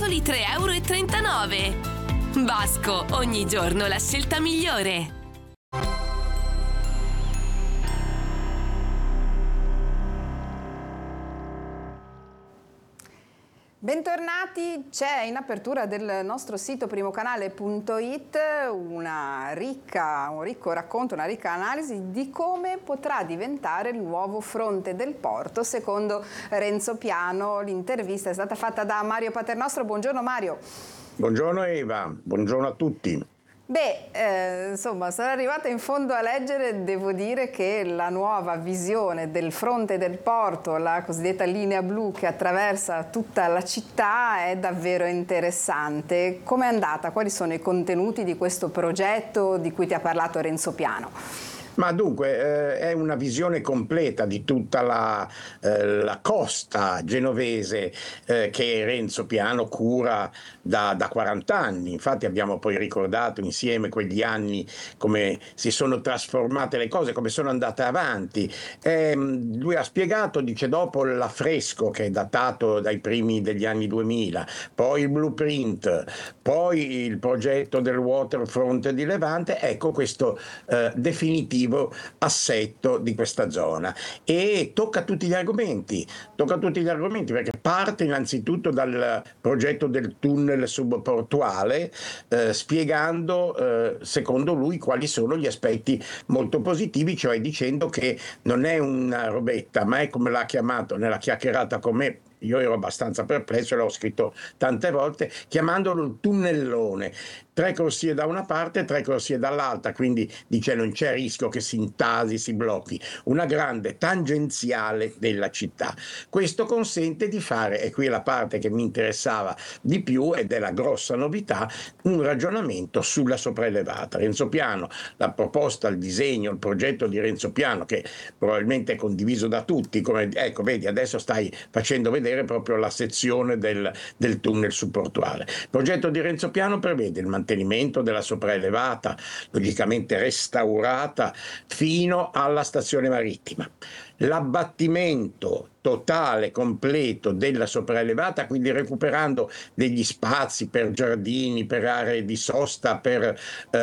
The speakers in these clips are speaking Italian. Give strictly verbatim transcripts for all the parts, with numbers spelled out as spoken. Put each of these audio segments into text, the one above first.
soli tre e trentanove euro. Vasco, ogni giorno la scelta migliore. Bentornati, c'è in apertura del nostro sito primocanale punto it una ricca, un ricco racconto, una ricca analisi di come potrà diventare il nuovo fronte del porto secondo Renzo Piano. L'intervista è stata fatta da Mario Paternostro. Buongiorno Mario. Buongiorno Eva, buongiorno a tutti. Beh, eh, insomma, sono arrivata in fondo a leggere, devo dire che la nuova visione del fronte del porto, la cosiddetta linea blu che attraversa tutta la città, è davvero interessante. Com'è andata? Quali sono i contenuti di questo progetto di cui ti ha parlato Renzo Piano? Ma dunque eh, è una visione completa di tutta la, eh, la costa genovese eh, che Renzo Piano cura da, da quaranta anni. Infatti abbiamo poi ricordato insieme quegli anni come si sono trasformate le cose, come sono andate avanti. Eh, lui ha spiegato, dice, dopo l'affresco che è datato dai primi degli anni duemila, poi il blueprint, poi il progetto del waterfront di Levante, ecco questo eh, definitivo assetto di questa zona, e tocca tutti gli argomenti tocca tutti gli argomenti perché parte innanzitutto dal progetto del tunnel subportuale, eh, spiegando eh, secondo lui quali sono gli aspetti molto positivi, cioè dicendo che non è una robetta, ma è, come l'ha chiamato nella chiacchierata con me, io ero abbastanza perplesso e l'ho scritto tante volte, chiamandolo il tunnellone. Tre corsie da una parte, tre corsie dall'altra, quindi dice non c'è rischio che si intasi, si blocchi. Una grande tangenziale della città. Questo consente di fare, e qui è la parte che mi interessava di più ed è la grossa novità, un ragionamento sulla sopraelevata. Renzo Piano, la proposta, il disegno, il progetto di Renzo Piano, che probabilmente è condiviso da tutti, come ecco, vedi, adesso stai facendo vedere proprio la sezione del, del tunnel subportuale. Il progetto di Renzo Piano prevede il mantenimento della sopraelevata, logicamente restaurata, fino alla stazione marittima, l'abbattimento totale, completo della sopraelevata, quindi recuperando degli spazi per giardini, per aree di sosta, per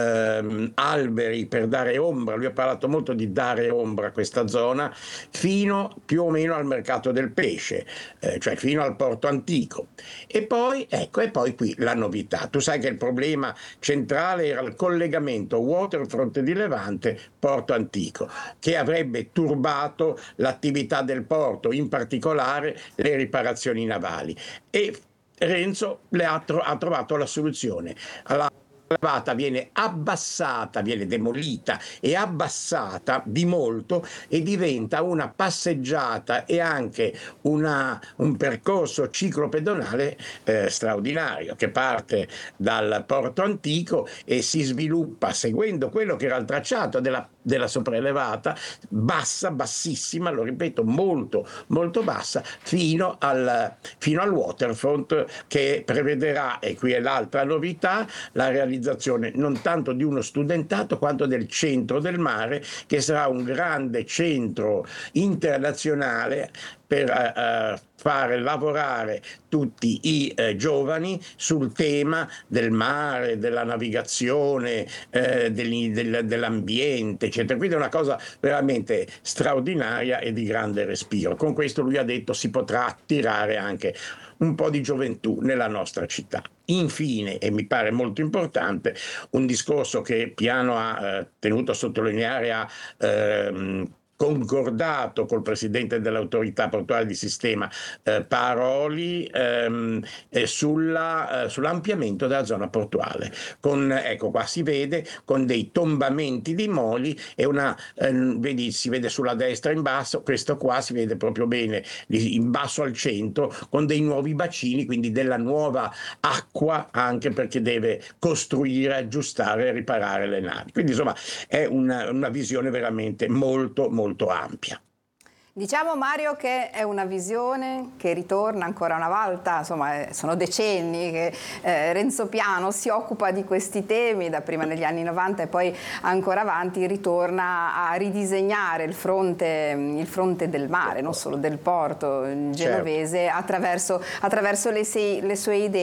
ehm, alberi, per dare ombra. Lui ha parlato molto di dare ombra a questa zona, fino più o meno al mercato del pesce, eh, cioè fino al porto antico. E poi, ecco, e poi qui la novità. Tu sai che il problema centrale era il collegamento waterfront di Levante, porto antico, che avrebbe turbato l'attività del porto, in particolare le riparazioni navali, e Renzo le ha, tro- ha trovato la soluzione. La elevata viene abbassata, viene demolita e abbassata di molto e diventa una passeggiata e anche una, un percorso ciclopedonale eh, straordinario, che parte dal porto antico e si sviluppa seguendo quello che era il tracciato della, della sopraelevata, bassa, bassissima, lo ripeto, molto molto bassa, fino al, fino al waterfront, che prevederà, e qui è l'altra novità, la realizzazione non tanto di uno studentato quanto del centro del mare, che sarà un grande centro internazionale per uh, fare lavorare tutti i uh, giovani sul tema del mare, della navigazione, uh, del, del, dell'ambiente, eccetera. Quindi è una cosa veramente straordinaria e di grande respiro. Con questo lui ha detto si potrà attirare anche un po' di gioventù nella nostra città. Infine, e mi pare molto importante, un discorso che Piano ha eh, tenuto a sottolineare, ha ehm, concordato col presidente dell'autorità portuale di sistema eh, Paroli ehm, eh, sulla, eh, sull'ampliamento della zona portuale, con, ecco qua si vede, con dei tombamenti di moli e una, eh, vedi, si vede sulla destra in basso, questo qua si vede proprio bene in basso al centro, con dei nuovi bacini, quindi della nuova acqua, anche perché deve costruire, aggiustare e riparare le navi. Quindi insomma è una, una visione veramente molto molto ampia. Diciamo, Mario, che è una visione che ritorna ancora una volta, insomma sono decenni che eh, Renzo Piano si occupa di questi temi, da prima negli anni novanta e poi ancora avanti, ritorna a ridisegnare il fronte, il fronte del mare, non solo del porto genovese, certo, attraverso, attraverso le, sei, le sue idee.